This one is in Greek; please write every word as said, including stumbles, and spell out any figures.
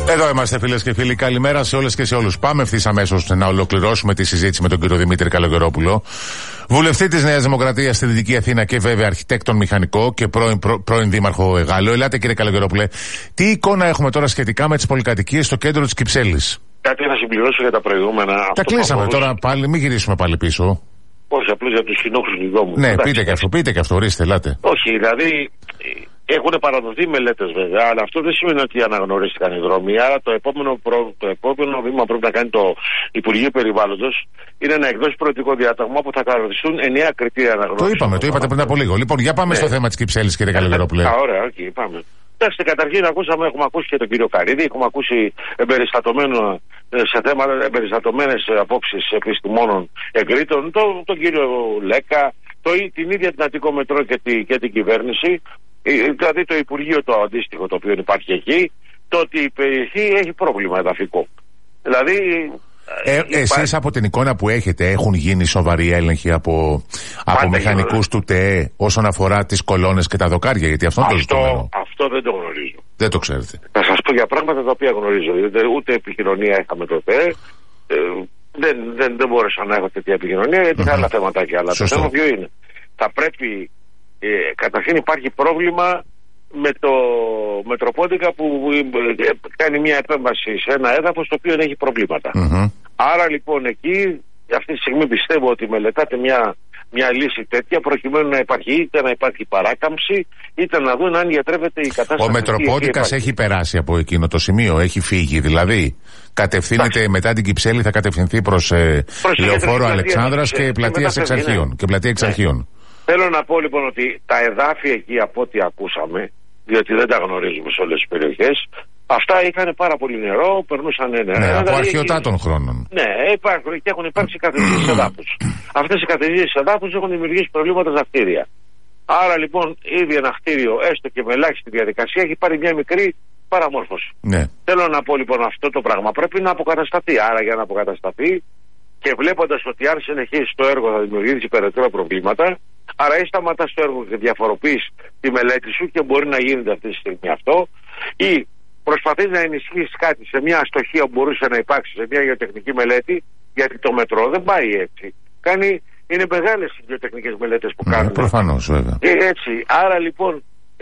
Εδώ είμαστε, φίλες και φίλοι. Καλημέρα σε όλες και σε όλους. Πάμε ευθύς αμέσως να ολοκληρώσουμε τη συζήτηση με τον κύριο Δημήτρη Καλογερόπουλο, βουλευτή της Νέας Δημοκρατίας στη Δυτική Αθήνα και βέβαια αρχιτέκτον μηχανικό και πρώην, προ, πρώην δήμαρχο Εγάλεο. Ελάτε, κύριε Καλογερόπουλε, τι εικόνα έχουμε τώρα σχετικά με τις πολυκατοικίες στο κέντρο της Κυψέλης? Κάτι να συμπληρώσω για τα προηγούμενα. Τα κλείσαμε μπορούσε... τώρα πάλι, μην γυρίσουμε πάλι πίσω. Όχι, απλώς για τους κοινόχρηστους δρόμους. Ναι, εντάξει, πείτε και αυτό, πείτε και αυτό, ορίστε, ελάτε. Όχι, δηλαδή έχουν παραδοθεί μελέτες βέβαια, αλλά αυτό δεν σημαίνει ότι αναγνωρίστηκαν οι δρόμοι. Άρα το επόμενο, προ... το επόμενο βήμα πρέπει να κάνει το Υπουργείο Περιβάλλοντος είναι να εκδώσει προεδρικό διάταγμα που θα καθοριστούν εννέα κριτήρια αναγνώρισης. Το είπαμε, το είπατε πριν από λίγο. Λοιπόν, για πάμε ναι. στο θέμα της Κυψέλης, κύριε Καλογερόπουλε. Α, ωραία, okay, πάμε. Εντάξει, καταρχήν ακούσαμε, έχουμε ακούσει και τον κύριο Καρίδη, έχουμε ακούσει εμπεριστατωμένο σε θέματα, εμπεριστατωμένες απόψεις επιστημόνων εγκρίτων, το, τον κύριο Λέκα, το, την ίδια την Αττικό Μετρό και, τη, και την κυβέρνηση, δηλαδή το Υπουργείο το αντίστοιχο το οποίο υπάρχει εκεί, το ότι η περιοχή έχει πρόβλημα εδαφικό. Δηλαδή... Ε, εσείς από την εικόνα που έχετε, έχουν γίνει σοβαροί έλεγχοι από, από μηχανικούς του ΤΕΕ όσον αφορά τις κολόνες και τα δοκάρια? Γιατί αυτό, αυτό, το αυτό δεν το γνωρίζω. Δεν το ξέρετε. Θα σας πω για πράγματα τα οποία γνωρίζω. Ούτε επικοινωνία είχαμε το ΤΕΕ. Ε, δεν, δεν, δεν μπόρεσα να έχω τέτοια επικοινωνία γιατί είχα άλλα θέματάκια. Αλλά Σωστό. το θέμα ποιο είναι? Θα πρέπει, ε, καταρχήν υπάρχει πρόβλημα με το Μετροπόντικα που ε, κάνει μια επέμβαση σε ένα έδαφος το οποίο έχει προβλήματα. Mm-hmm. Άρα λοιπόν εκεί αυτή τη στιγμή πιστεύω ότι μελετάτε μια, μια λύση τέτοια προκειμένου να υπάρχει είτε να υπάρχει παράκαμψη είτε να δουν αν διατρέπεται η κατάσταση. Ο Μετροπόντικας έχει περάσει από εκείνο το σημείο, έχει φύγει δηλαδή. Κατευθύνεται Άχι. μετά την Κυψέλη, θα κατευθυνθεί προς, ε, προς Λεωφόρο Αλεξάνδρας και, και πλατεία Εξαρχείων. Και πλατεία Εξαρχείων. Ναι. Θέλω να πω λοιπόν ότι τα εδάφη εκεί από ό,τι ακούσαμε, διότι δεν τα γνωρίζουμε σε όλες τις περιοχές, αυτά είχαν πάρα πολύ νερό, περνούσαν νερό. Ναι, από αρχαιοτάτων έχει... χρόνων. Ναι, υπάρχουν και έχουν υπάρξει καθηγήσεις εδάφους. Αυτές οι καθηγήσεις εδάφους έχουν δημιουργήσει προβλήματα στα κτίρια. Άρα λοιπόν ήδη ένα κτίριο, έστω και με ελάχιστη διαδικασία, έχει πάρει μια μικρή παραμόρφωση. Ναι. Θέλω να πω λοιπόν αυτό το πράγμα πρέπει να αποκατασταθεί. Άρα για να αποκατασταθεί και βλέποντας ότι αν συνεχίσει το έργο θα δημιουργήσει περαιτέρω προβλήματα, άρα ή σταματάς το έργο και διαφοροποιείς τη μελέτη σου και μπορεί να γίνεται αυτή τη στιγμή αυτό, ή προσπαθείς να ενισχύσεις κάτι σε μια αστοχία που μπορούσε να υπάρξει σε μια γεωτεχνική μελέτη, γιατί το μετρό δεν πάει έτσι. Κάνει, είναι μεγάλες οι γεωτεχνικές μελέτες που ναι, κάνουν. Προφανώς, βέβαια. Και έτσι, άρα λοιπόν